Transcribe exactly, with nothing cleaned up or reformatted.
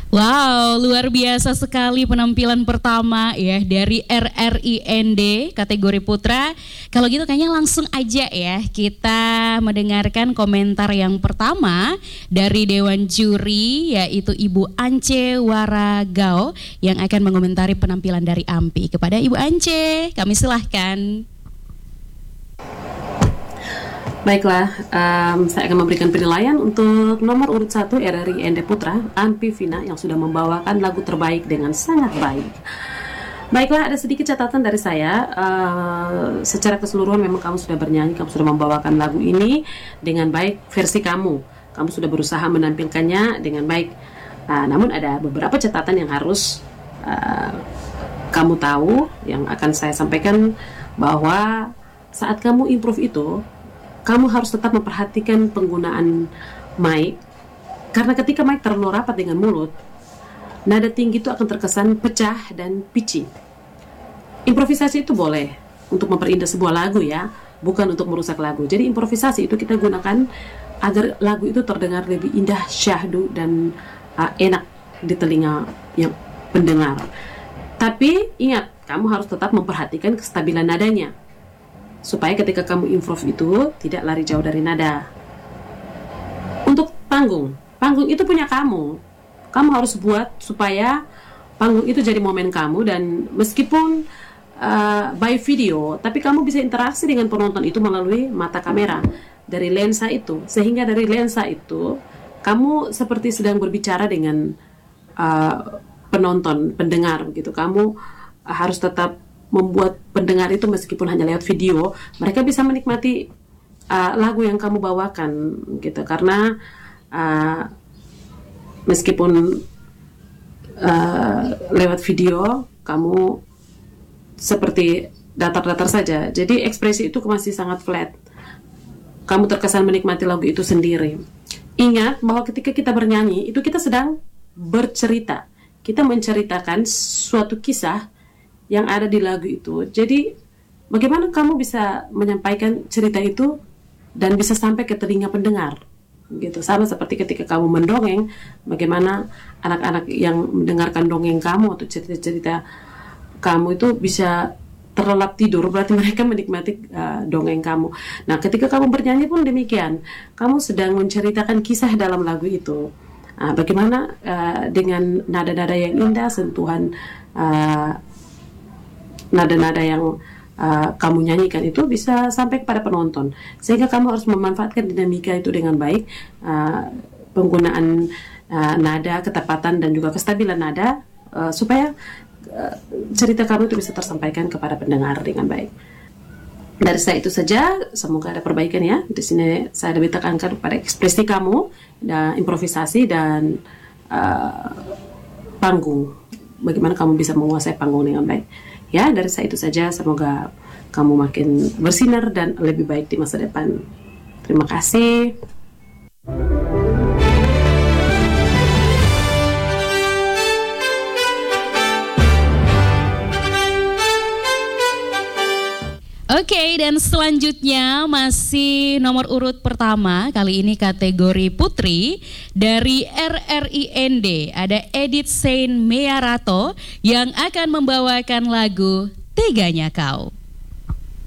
Wow, luar biasa sekali penampilan pertama ya dari R R I N D kategori putra. Kalau gitu kayaknya langsung aja ya kita mendengarkan komentar yang pertama dari Dewan Juri, yaitu Ibu Ance Waragao yang akan mengomentari penampilan dari Ampi. Kepada Ibu Ance, kami silahkan. Baiklah, um, saya akan memberikan penilaian untuk nomor urut satu R R I N D Putra, Ampi Vina, yang sudah membawakan lagu terbaik dengan sangat baik. Baiklah, ada sedikit catatan dari saya. Uh, secara keseluruhan memang kamu sudah bernyanyi, kamu sudah membawakan lagu ini dengan baik versi kamu. Kamu sudah berusaha menampilkannya dengan baik. Uh, namun ada beberapa catatan yang harus uh, kamu tahu, yang akan saya sampaikan, bahwa saat kamu improve itu, kamu harus tetap memperhatikan penggunaan mic, karena ketika mic terlalu rapat dengan mulut, nada tinggi itu akan terkesan pecah dan pitchy. Improvisasi itu boleh untuk memperindah sebuah lagu ya, bukan untuk merusak lagu. Jadi improvisasi itu kita gunakan agar lagu itu terdengar lebih indah, syahdu, dan uh, enak di telinga yang pendengar. Tapi ingat, kamu harus tetap memperhatikan kestabilan nadanya, supaya ketika kamu improve itu tidak lari jauh dari nada. Untuk panggung, panggung itu punya kamu. Kamu harus buat supaya panggung itu jadi momen kamu, dan meskipun uh, by video, tapi kamu bisa interaksi dengan penonton itu melalui mata kamera dari lensa itu, sehingga dari lensa itu kamu seperti sedang berbicara dengan uh, penonton, pendengar begitu. Kamu uh, harus tetap membuat pendengar itu, meskipun hanya lewat video, mereka bisa menikmati uh, lagu yang kamu bawakan gitu. Karena uh, meskipun uh, lewat video kamu seperti datar-datar saja, jadi ekspresi itu masih sangat flat. Kamu terkesan menikmati lagu itu sendiri. Ingat bahwa ketika kita bernyanyi itu kita sedang bercerita, kita menceritakan suatu kisah yang ada di lagu itu. Jadi bagaimana kamu bisa menyampaikan cerita itu dan bisa sampai ke telinga pendengar gitu. Sama seperti ketika kamu mendongeng, bagaimana anak-anak yang mendengarkan dongeng kamu atau cerita-cerita kamu itu bisa terlelap tidur, berarti mereka menikmati uh, dongeng kamu. Nah, ketika kamu bernyanyi pun demikian, kamu sedang menceritakan kisah dalam lagu itu. Nah, bagaimana uh, dengan nada-nada yang indah, sentuhan uh, nada-nada yang uh, kamu nyanyikan itu bisa sampai kepada penonton, sehingga kamu harus memanfaatkan dinamika itu dengan baik, uh, penggunaan uh, nada, ketepatan, dan juga kestabilan nada, uh, supaya uh, cerita kamu itu bisa tersampaikan kepada pendengar dengan baik. Dari saya itu saja, semoga ada perbaikan ya. Di sini saya lebih tekankan pada ekspresi kamu, dan improvisasi, dan uh, panggung. Bagaimana kamu bisa menguasai panggung dengan baik. Ya, dari saya itu saja. Semoga kamu makin bersinar dan lebih baik di masa depan. Terima kasih. Oke, okay, dan selanjutnya masih nomor urut pertama, kali ini kategori putri dari R R I N D. Ada Edith Saint Mearato yang akan membawakan lagu Teganya Kau.